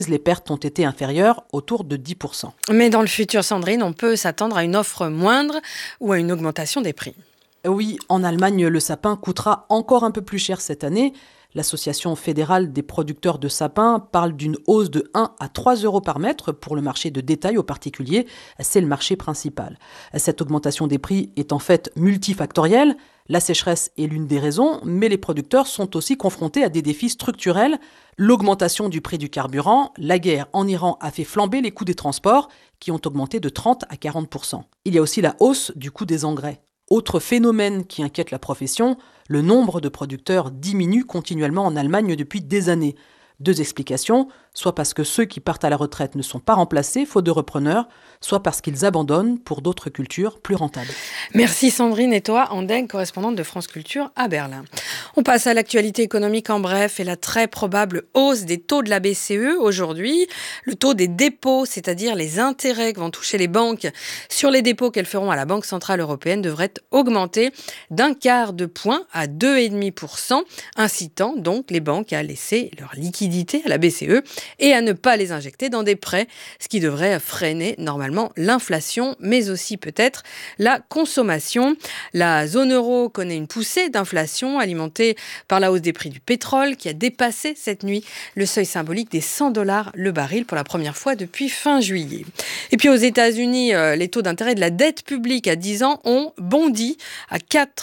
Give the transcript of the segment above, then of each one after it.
les pertes ont été inférieures, autour de 10%. Mais dans le futur, Sandrine, on peut s'attendre à une offre moindre ou à une augmentation des prix. Oui, en Allemagne, le sapin coûtera encore un peu plus cher cette année. L'Association fédérale des producteurs de sapins parle d'une hausse de 1 à 3 euros par mètre pour le marché de détail aux particuliers. C'est le marché principal. Cette augmentation des prix est en fait multifactorielle. La sécheresse est l'une des raisons, mais les producteurs sont aussi confrontés à des défis structurels. L'augmentation du prix du carburant, la guerre en Iran a fait flamber les coûts des transports qui ont augmenté de 30 à 40%. Il y a aussi la hausse du coût des engrais. Autre phénomène qui inquiète la profession, le nombre de producteurs diminue continuellement en Allemagne depuis des années. 2 explications, soit parce que ceux qui partent à la retraite ne sont pas remplacés, faute de repreneurs, soit parce qu'ils abandonnent pour d'autres cultures plus rentables. Merci Sandrine et toi, Andeng, correspondante de France Culture à Berlin. On passe à l'actualité économique en bref et la très probable hausse des taux de la BCE aujourd'hui. Le taux des dépôts, c'est-à-dire les intérêts que vont toucher les banques sur les dépôts qu'elles feront à la Banque Centrale Européenne, devrait augmenter d'1/4 de point à 2,5%, incitant donc les banques à laisser leur liquidité à la BCE et à ne pas les injecter dans des prêts, ce qui devrait freiner normalement l'inflation, mais aussi peut-être la consommation. La zone euro connaît une poussée d'inflation alimentée par la hausse des prix du pétrole qui a dépassé cette nuit le seuil symbolique des $100 le baril pour la première fois depuis fin juillet. Et puis aux États-Unis, les taux d'intérêt de la dette publique à 10 ans ont bondi à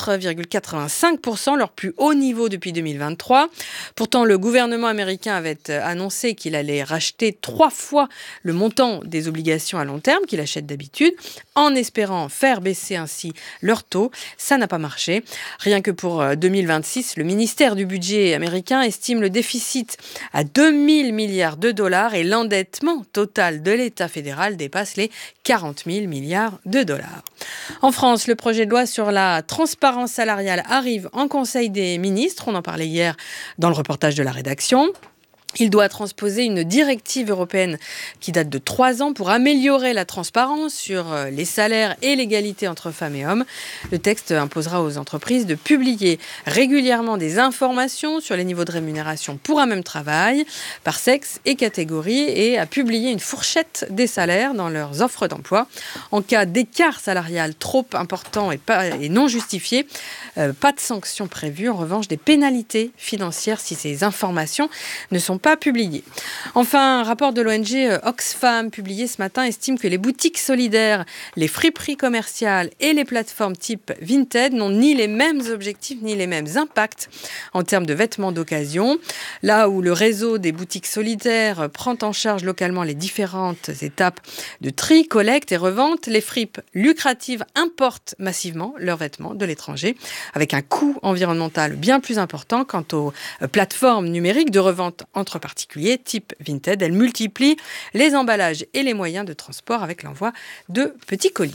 4,85%, leur plus haut niveau depuis 2023. Pourtant, le gouvernement américain avait annoncé qu'il allait racheter 3 fois le montant des obligations à long terme qu'il achète d'habitude, en espérant faire baisser ainsi leur taux. Ça n'a pas marché. Rien que pour 2026, le ministère du budget américain estime le déficit à 2000 milliards de dollars et l'endettement total de l'État fédéral dépasse les 40 000 milliards de dollars. En France, le projet de loi sur la transparence salariale arrive en Conseil des ministres. On en parlait hier dans le reportage de la rédaction. Il doit transposer une directive européenne qui date de 3 ans pour améliorer la transparence sur les salaires et l'égalité entre femmes et hommes. Le texte imposera aux entreprises de publier régulièrement des informations sur les niveaux de rémunération pour un même travail, par sexe et catégorie, et à publier une fourchette des salaires dans leurs offres d'emploi. En cas d'écart salarial trop important et non justifié, pas de sanctions prévues. En revanche, des pénalités financières si ces informations ne sont pas publiées. Enfin, un rapport de l'ONG Oxfam publié ce matin estime que les boutiques solidaires, les friperies commerciales et les plateformes type Vinted n'ont ni les mêmes objectifs ni les mêmes impacts en termes de vêtements d'occasion. Là où le réseau des boutiques solidaires prend en charge localement les différentes étapes de tri, collecte et revente, les fripes lucratives importent massivement leurs vêtements de l'étranger avec un coût environnemental bien plus important. Quant aux plateformes numériques de revente entre particuliers type Vinted, elles multiplient les emballages et les moyens de transport avec l'envoi de petits colis.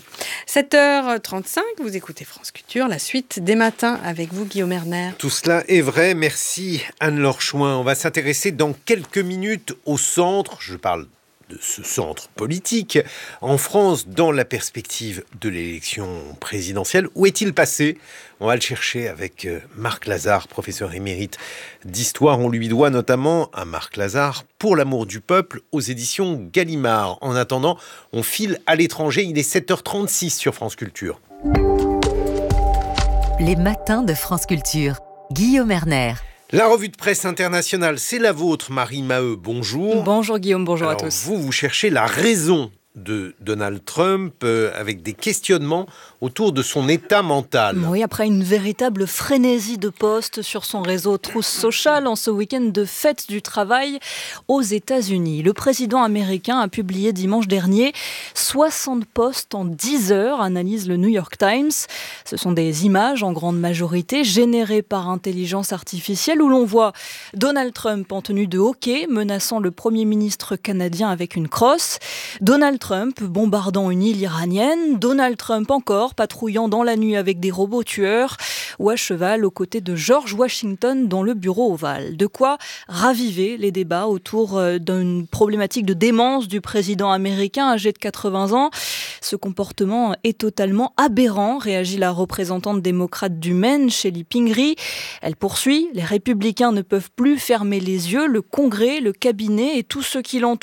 7h35, vous écoutez France Culture, la suite des matins avec vous Guillaume Erner. Tout cela est vrai, merci Anne-Laure Chouin. On va s'intéresser dans quelques minutes au centre, je parle de ce centre politique, en France, dans la perspective de l'élection présidentielle. Où est-il passé ? On va le chercher avec Marc Lazare, professeur émérite d'histoire. On lui doit notamment à Marc Lazare, Pour l'amour du peuple, aux éditions Gallimard. En attendant, on file à l'étranger. Il est 7h36 sur France Culture. Les matins de France Culture. Guillaume Erner. La revue de presse internationale, c'est la vôtre, Marie Maheu. Bonjour. Bonjour Guillaume, bonjour Alors, à tous. Vous cherchez la raison de Donald Trump avec des questionnements autour de son état mental. Oui, après une véritable frénésie de posts sur son réseau Truth Social en ce week-end de fête du travail aux États-Unis. Le président américain a publié dimanche dernier 60 posts en 10 heures, analyse le New York Times. Ce sont des images en grande majorité générées par intelligence artificielle où l'on voit Donald Trump en tenue de hockey menaçant le Premier ministre canadien avec une crosse. Donald Trump bombardant une île iranienne, Donald Trump encore patrouillant dans la nuit avec des robots tueurs ou à cheval aux côtés de George Washington dans le bureau ovale. De quoi raviver les débats autour d'une problématique de démence du président américain âgé de 80 ans. Ce comportement est totalement aberrant, réagit la représentante démocrate du Maine, Shelley Pingree. Elle poursuit, les républicains ne peuvent plus fermer les yeux, le Congrès, le cabinet et tous ceux qui l'entourent